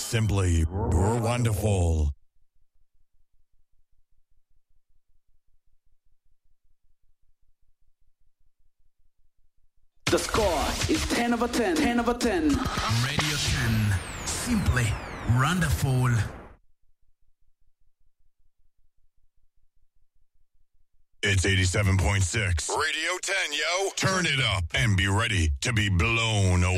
simply wonderful. The score is 10 over 10, 10 over 10. Radio 10, simply wonderful. It's 87.6. Radio 10, yo. Turn it up and be ready to be blown away.